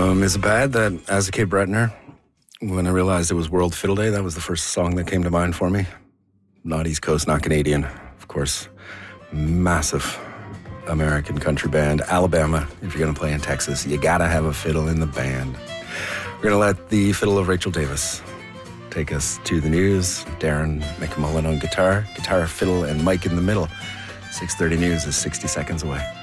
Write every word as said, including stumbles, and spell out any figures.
Um, is it bad that as a Cape Bretoner, when I realized it was World Fiddle Day, that was the first song that came to mind for me? Not East Coast, not Canadian, of course. Massive American country band. Alabama, if you're going to play in Texas, you got to have a fiddle in the band. We're going to let the fiddle of Rachel Davis take us to the news. Darren McMullen on guitar, guitar, fiddle, and Mike in the middle. six thirty News is sixty seconds away.